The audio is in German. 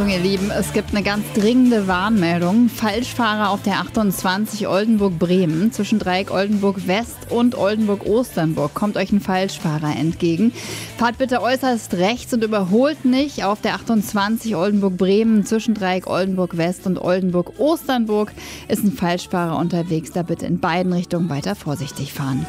Achtung, ihr Lieben, es gibt eine ganz dringende Warnmeldung. Falschfahrer auf der 28 Oldenburg-Bremen zwischen Dreieck Oldenburg-West und Oldenburg-Osternburg. Kommt euch ein Falschfahrer entgegen. Fahrt bitte äußerst rechts und überholt nicht. Auf der 28 Oldenburg-Bremen zwischen Dreieck Oldenburg-West und Oldenburg-Osternburg ist ein Falschfahrer unterwegs. Da bitte in beiden Richtungen weiter vorsichtig fahren.